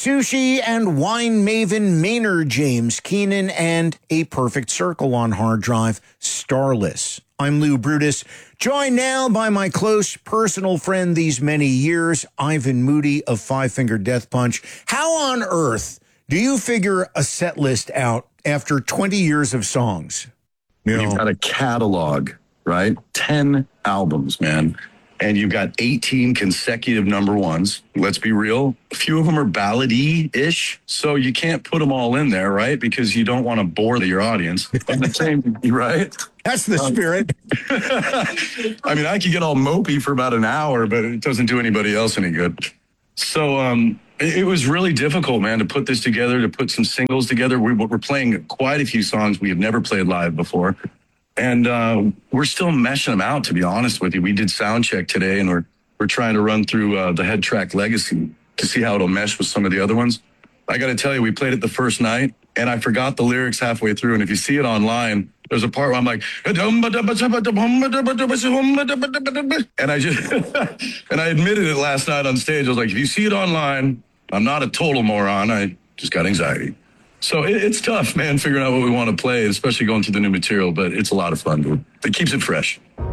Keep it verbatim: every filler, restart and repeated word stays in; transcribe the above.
Sushi and wine maven Maynard James Keenan, and A Perfect Circle on hard drive, Starless. I'm Lou Brutus, joined now by my close personal friend these many years, Ivan Moody of Five Finger Death Punch. How on earth do you figure a set list out after twenty years of songs? You know, you've got a catalog, right? ten albums, man. And you've got eighteen consecutive number ones. Let's be real. A few of them are ballady-ish, so you can't put them all in there, right? Because you don't want to bore your audience. At the same, right? That's the spirit. I mean, I could get all mopey for about an hour, but it doesn't do anybody else any good. So um, it, it was really difficult, man, to put this together, to put some singles together. We, we're playing quite a few songs we have never played live before. And uh, we're still meshing them out, to be honest with you. We did sound check today, and we're we're trying to run through uh, the Head Track Legacy to see how it'll mesh with some of the other ones. I got to tell you, we played it the first night, and I forgot the lyrics halfway through. And if you see it online, there's a part where I'm like, and I just and I admitted it last night on stage. I was like, if you see it online, I'm not a total moron. I just got anxiety. So it, it's tough, man, figuring out what we want to play, especially going through the new material, but it's a lot of fun. It keeps it fresh.